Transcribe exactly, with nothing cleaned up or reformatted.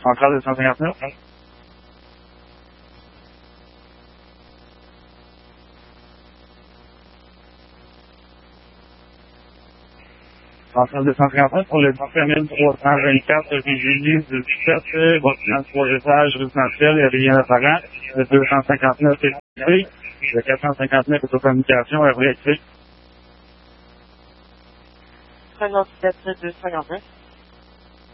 Centrale deux cent cinquante-neuf. Centrale deux cent cinquante-neuf pour le dix-sept mille trois cent vingt-quatre rue Julie du dix-sept, bâtiment de trois étages résidentiel et rien d'apparent. Le deux cent cinquante-neuf est écrit. Le quatre cent cinquante-neuf est aux communications, R V écrit. cinquante-sept deux cent cinquante-neuf.